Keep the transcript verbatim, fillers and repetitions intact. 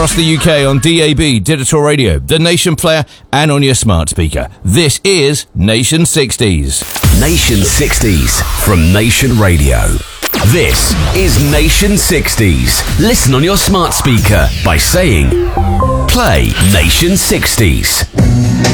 Across the U K on D A B, digital radio, the Nation player, and on your smart speaker. This is Nation sixties. Nation sixties from Nation Radio. This is Nation sixties. Listen on your smart speaker by saying, play Nation sixties.